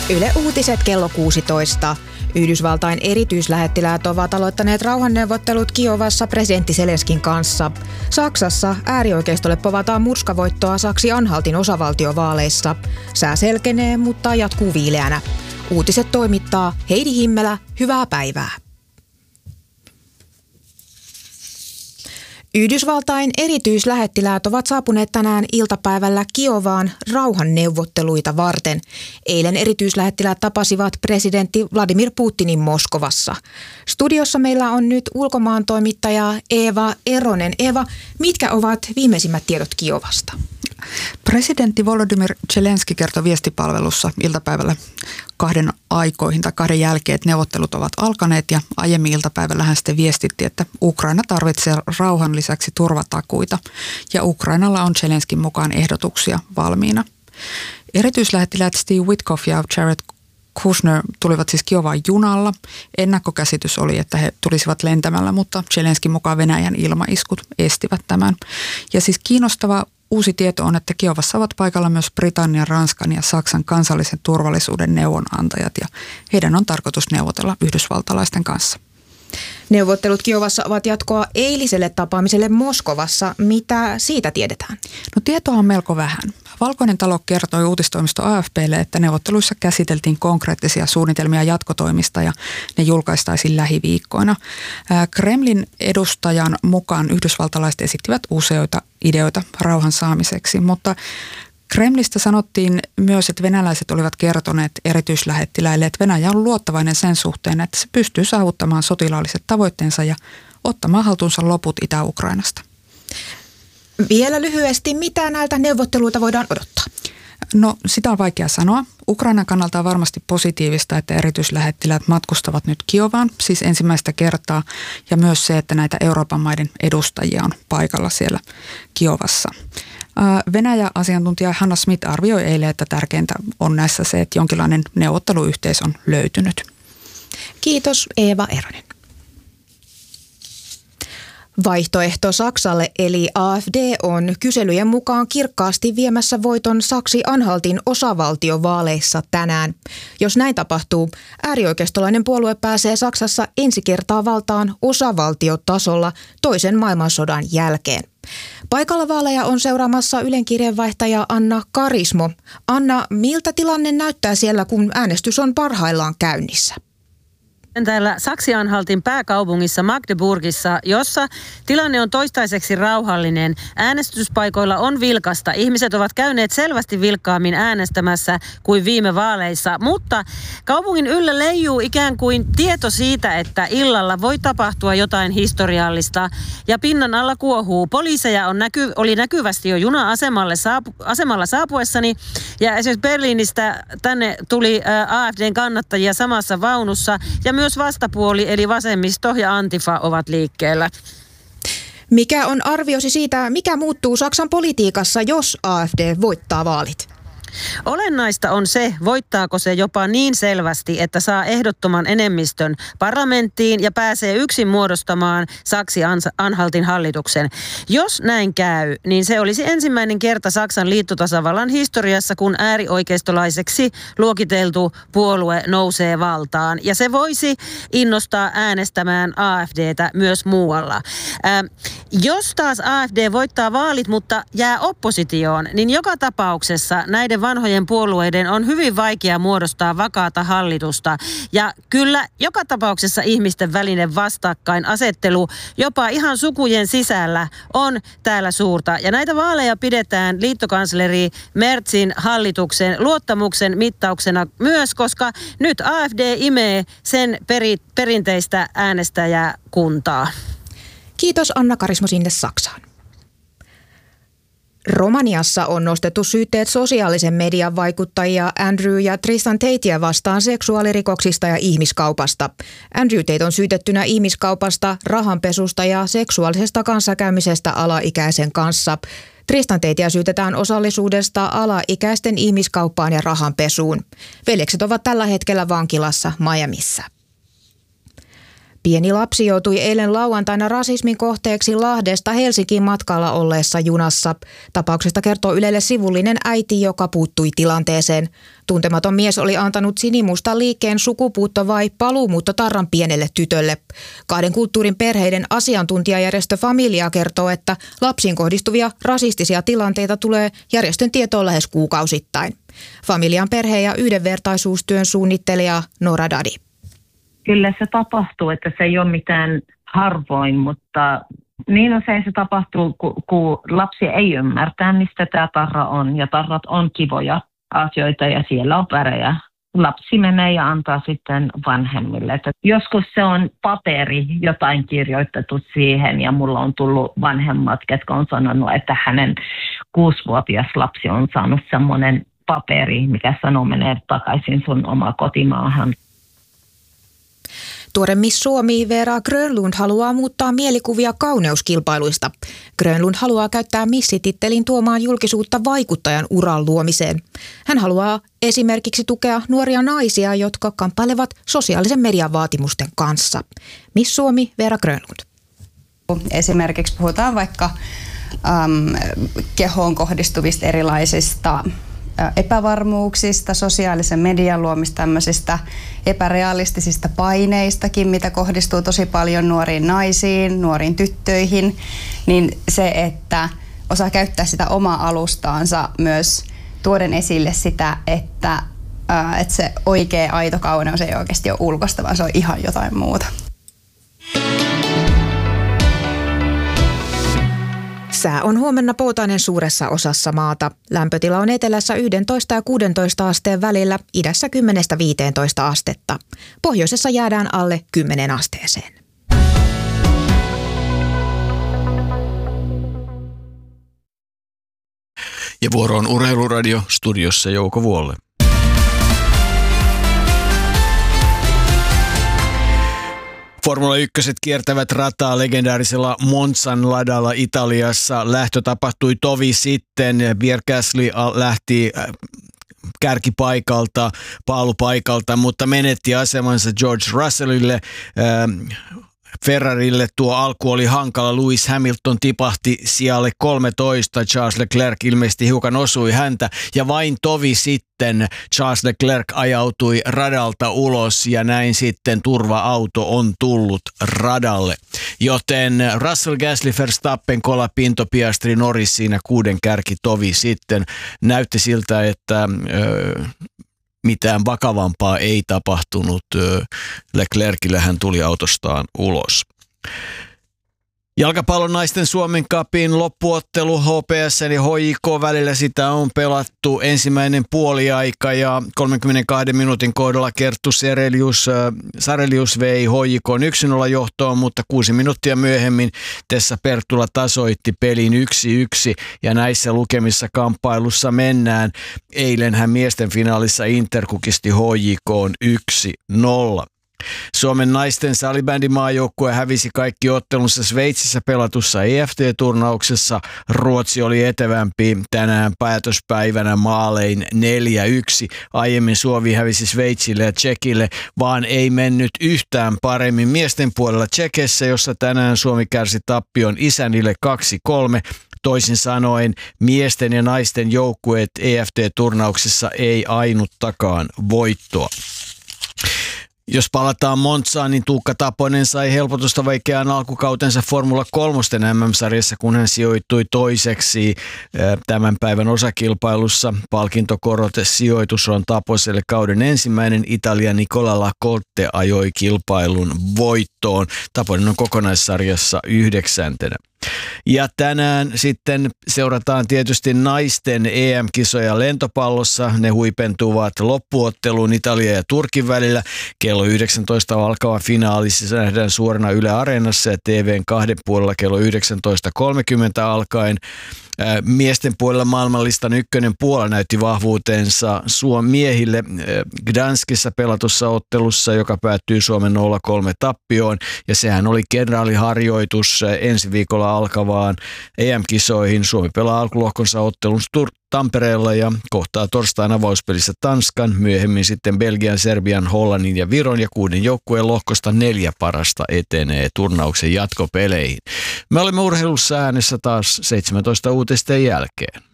Yle Uutiset kello 16. Yhdysvaltain erityislähettiläät ovat aloittaneet rauhanneuvottelut Kiovassa presidentti Zelenskin kanssa. Saksassa äärioikeistolle povataan murskavoittoa Saksi-Anhaltin osavaltiovaaleissa. Sää selkenee, mutta jatkuu viileänä. Uutiset toimittaa Heidi Himmelä. Hyvää päivää. Yhdysvaltain erityislähettiläät ovat saapuneet tänään iltapäivällä Kiovaan rauhanneuvotteluita varten. Eilen erityislähettiläät tapasivat presidentti Vladimir Putinin Moskovassa. Studiossa meillä on nyt ulkomaantoimittaja Eeva Eronen. Eeva, mitkä ovat viimeisimmät tiedot Kiovasta? Presidentti Volodymyr Zelenski kertoi viestipalvelussa iltapäivällä kahden jälkeen, että neuvottelut ovat alkaneet, ja aiemmin iltapäivällä hän sitten viestitti, että Ukraina tarvitsee rauhan lisäksi turvatakuita ja Ukrainalla on Zelenskin mukaan ehdotuksia valmiina. Erityislähettiläät Steve Witkoff ja Jared Kushner tulivat siis Kiovaan junalla. Ennakkokäsitys oli, että he tulisivat lentämällä, mutta Zelenskin mukaan Venäjän ilmaiskut estivät tämän. Ja siis kiinnostava uusi tieto on, että Kiovassa ovat paikalla myös Britannian, Ranskan ja Saksan kansallisen turvallisuuden neuvonantajat, ja heidän on tarkoitus neuvotella yhdysvaltalaisten kanssa. Neuvottelut Kiovassa ovat jatkoa eiliselle tapaamiselle Moskovassa. Mitä siitä tiedetään? No, tietoa on melko vähän. Valkoinen talo kertoi uutistoimisto AFP:lle, että neuvotteluissa käsiteltiin konkreettisia suunnitelmia jatkotoimista ja ne julkaistaisiin lähiviikkoina. Kremlin edustajan mukaan yhdysvaltalaiset esittivät useita ideoita rauhan saamiseksi, mutta Kremlistä sanottiin myös, että venäläiset olivat kertoneet erityislähettiläille, että Venäjä on luottavainen sen suhteen, että se pystyy saavuttamaan sotilaalliset tavoitteensa ja ottamaan haltuunsa loput Itä-Ukrainasta. Vielä lyhyesti, mitä näiltä neuvotteluilta voidaan odottaa? No, sitä on vaikea sanoa. Ukrainan kannalta on varmasti positiivista, että erityislähettiläät matkustavat nyt Kiovaan, siis ensimmäistä kertaa, ja myös se, että näitä Euroopan maiden edustajia on paikalla siellä Kiovassa. Venäjä-asiantuntija Hanna Smith arvioi eilen, että tärkeintä on näissä se, että jonkinlainen neuvotteluyhteys on löytynyt. Kiitos, Eeva Eronen. Vaihtoehto Saksalle eli AfD on kyselyjen mukaan kirkkaasti viemässä voiton Saksi-Anhaltin osavaltiovaaleissa tänään. Jos näin tapahtuu, äärioikeistolainen puolue pääsee Saksassa ensi kertaa valtaan osavaltiotasolla toisen maailmansodan jälkeen. Paikalla vaaleja on seuraamassa Ylen kirjeenvaihtaja Anna Karismo. Anna, miltä tilanne näyttää siellä, kun äänestys on parhaillaan käynnissä? Täällä Saksi-Anhaltin pääkaupungissa Magdeburgissa, jossa tilanne on toistaiseksi rauhallinen. Äänestyspaikoilla on vilkasta. Ihmiset ovat käyneet selvästi vilkkaammin äänestämässä kuin viime vaaleissa, mutta kaupungin yllä leijuu ikään kuin tieto siitä, että illalla voi tapahtua jotain historiallista ja pinnan alla kuohuu. Poliiseja oli näkyvästi jo asemalla saapuessani, ja esimerkiksi Berliinistä tänne tuli AfDn kannattajia samassa vaunussa, ja myös vastapuoli eli vasemmisto ja Antifa ovat liikkeellä. Mikä on arviosi siitä, mikä muuttuu Saksan politiikassa, jos AfD voittaa vaalit? Olennaista on se, voittaako se jopa niin selvästi, että saa ehdottoman enemmistön parlamenttiin ja pääsee yksin muodostamaan Saksi-Anhaltin hallituksen. Jos näin käy, niin se olisi ensimmäinen kerta Saksan liittotasavallan historiassa, kun äärioikeistolaiseksi luokiteltu puolue nousee valtaan. Ja se voisi innostaa äänestämään AfDtä myös muualla. Jos taas AfD voittaa vaalit, mutta jää oppositioon, niin joka tapauksessa näiden vanhojen puolueiden on hyvin vaikea muodostaa vakaata hallitusta. Ja kyllä joka tapauksessa ihmisten välinen vastakkainasettelu jopa ihan sukujen sisällä on täällä suurta. Ja näitä vaaleja pidetään liittokansleri Merzin hallituksen luottamuksen mittauksena myös, koska nyt AfD imee sen perinteistä äänestäjäkuntaa. Kiitos Anna Karismo sinne Saksaan. Romaniassa on nostettu syytteet sosiaalisen median vaikuttajia Andrew ja Tristan Tatea vastaan seksuaalirikoksista ja ihmiskaupasta. Andrew Tate on syytettynä ihmiskaupasta, rahanpesusta ja seksuaalisesta kanssakäymisestä alaikäisen kanssa. Tristan Tatea syytetään osallisuudesta alaikäisten ihmiskauppaan ja rahanpesuun. Veljekset ovat tällä hetkellä vankilassa Miamiissa. Pieni lapsi joutui eilen lauantaina rasismin kohteeksi Lahdesta Helsinkiin matkalla olleessa junassa. Tapauksesta kertoo Ylelle sivullinen äiti, joka puuttui tilanteeseen. Tuntematon mies oli antanut sinimustan liikkeen sukupuutto- vai paluumuuttotarran pienelle tytölle. Kahden kulttuurin perheiden asiantuntijajärjestö Familia kertoo, että lapsiin kohdistuvia rasistisia tilanteita tulee järjestön tietoon lähes kuukausittain. Familian perhe- ja yhdenvertaisuustyön suunnittelija Nora Dadi. Kyllä se tapahtuu, että se ei ole mitään harvoin, mutta niin usein se tapahtuu, kun lapsi ei ymmärtää, mistä tämä tarra on. Ja tarrat on kivoja asioita ja siellä on värejä. Lapsi menee ja antaa sitten vanhemmille. Että joskus se on paperi, jotain kirjoitettu siihen ja mulla on tullut vanhemmat, ketkä on sanonut, että hänen 6-vuotias lapsi on saanut semmoinen paperi, mikä sanoo menee takaisin sun oma kotimaahan. Tuore Miss Suomi Vera Grönlund haluaa muuttaa mielikuvia kauneuskilpailuista. Grönlund haluaa käyttää missitittelin tuomaan julkisuutta vaikuttajan uran luomiseen. Hän haluaa esimerkiksi tukea nuoria naisia, jotka kamppailevat sosiaalisen median vaatimusten kanssa. Miss Suomi Vera Grönlund. Esimerkiksi puhutaan vaikka kehoon kohdistuvista erilaisista epävarmuuksista, sosiaalisen median luomista tämmöisistä epärealistisista paineistakin, mitä kohdistuu tosi paljon nuoriin naisiin, nuoriin tyttöihin, niin se, että osaa käyttää sitä omaa alustaansa myös tuoden esille sitä, että se oikea aito kauneus ei oikeasti ole ulkoista, vaan se on ihan jotain muuta. Sää on huomenna poutainen suuressa osassa maata. Lämpötila on etelässä 11 ja 16 asteen välillä, idässä 10-15 astetta. Pohjoisessa jäädään alle 10 asteeseen. Ja vuoro on Urheiluradio, studiossa Jouko Vuolle. Formula 1 kiertävät rataa legendaarisella Monzan ladalla Italiassa. Lähtö tapahtui tovi sitten. Pierre Gasly lähti kärkipaikalta, paalupaikalta, mutta menetti asemansa George Russellille. Ferrarille tuo alku oli hankala. Lewis Hamilton tipahti sijalle 13. Charles Leclerc ilmeisesti hiukan osui häntä ja vain tovi sitten Charles Leclerc ajautui radalta ulos ja näin sitten turva-auto on tullut radalle. Joten Russell, Gasly, Verstappen, Colapinto, Piastri, Norris siinä 6 kärki tovi sitten. Näytti siltä, että mitään vakavampaa ei tapahtunut. Leclercille hän tuli autostaan ulos. Jalkapallon naisten Suomen Cupin loppuottelu HPS ja HJK välillä, sitä on pelattu ensimmäinen puoliaika ja 32 minuutin kohdalla Kerttu Sarelius vei HJK 1-0 johtoon, mutta 6 minuuttia myöhemmin Tessa Perttula tasoitti pelin 1-1 ja näissä lukemissa kamppailussa mennään. Eilenhän miesten finaalissa Inter kukisti HJK 1-0. Suomen naisten salibändimaajoukkue hävisi kaikki ottelunsa Sveitsissä pelatussa EFT-turnauksessa. Ruotsi oli etevämpi tänään päätöspäivänä maalein 4-1. Aiemmin Suomi hävisi Sveitsille ja Tšekille, vaan ei mennyt yhtään paremmin miesten puolella Tšekessä, jossa tänään Suomi kärsi tappion Isännille 2-3. Toisin sanoen miesten ja naisten joukkueet EFT-turnauksessa ei ainuttakaan voittoa. Jos palataan Monzaan, niin Tuukka Taponen sai helpotusta vaikeaan alkukautensa Formula 3 MM-sarjassa, kun hän sijoittui toiseksi tämän päivän osakilpailussa. Palkintokorote sijoitus on Taposelle kauden ensimmäinen. Italia Nicola Lacrotte ajoi kilpailun voittoon. Taponen on kokonaissarjassa 9. Ja tänään sitten seurataan tietysti naisten EM-kisoja lentopallossa. Ne huipentuvat loppuotteluun Italia ja Turkin välillä. Kello 19 alkava finaali siis nähdään suorana Yle Areenassa ja TVn 2 puolella kello 19.30 alkaen. Miesten puolella maailmanlistan ykkönen Puola näytti vahvuutensa miehille Gdanskissa pelatussa ottelussa, joka päättyy Suomen 0-3 tappioon. Ja sehän oli kenraaliharjoitus ensi viikolla alkavaan EM-kisoihin. Suomi pelaa alkulohkonsa ottelun Tampereella ja kohtaa torstaina avauspelissä Tanskan, myöhemmin sitten Belgian, Serbian, Hollannin ja Viron ja 6 joukkueen lohkosta 4 parasta etenee turnauksen jatkopeleihin. Me olemme urheilussa äänessä taas 17 uutisten jälkeen.